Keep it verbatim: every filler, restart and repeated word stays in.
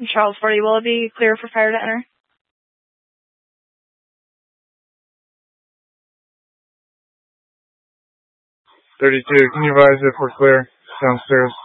Charles forty, will it be clear for fire to enter? thirty-two, can you advise if we're clear downstairs?